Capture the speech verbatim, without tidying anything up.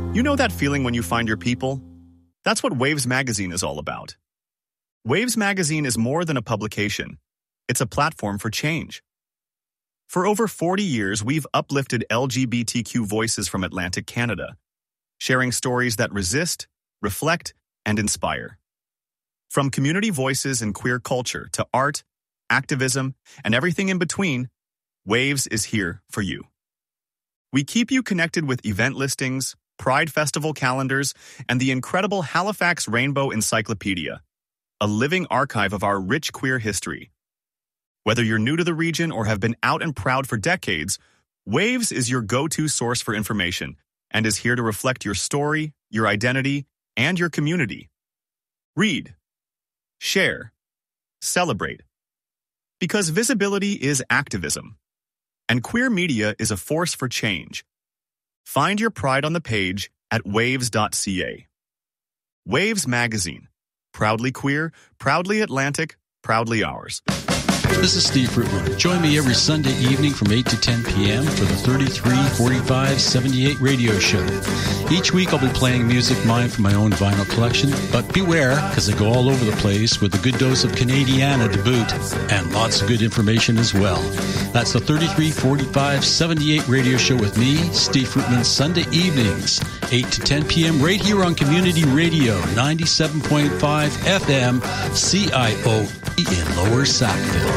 You know that feeling when you find your people? That's what Waves Magazine is all about. Waves Magazine is more than a publication. It's a platform for change. For over forty years, we've uplifted L G B T Q voices from Atlantic Canada, sharing stories that resist, reflect, and inspire. From community voices in queer culture to art, activism, and everything in between, Waves is here for you. We keep you connected with event listings, Pride Festival calendars, and the incredible Halifax Rainbow Encyclopedia, a living archive of our rich queer history. Whether you're new to the region or have been out and proud for decades, Waves is your go-to source for information and is here to reflect your story, your identity, and your community. Read, share, celebrate. Because visibility is activism, and queer media is a force for change. Find your pride on the page at waves dot c a. Waves Magazine. Proudly queer, proudly Atlantic, proudly ours. This is Steve Fruitman. Join me every Sunday evening from eight to ten p.m. for the thirty-three forty-five seventy-eight radio show. Each week I'll be playing music mine from my own vinyl collection, but beware, because I go all over the place with a good dose of Canadiana to boot, and lots of good information as well. That's the thirty-three forty-five seventy-eight radio show with me, Steve Fruitman, Sunday evenings, eight to ten p.m. right here on Community Radio, ninety-seven point five F M, C I O E in Lower Sackville.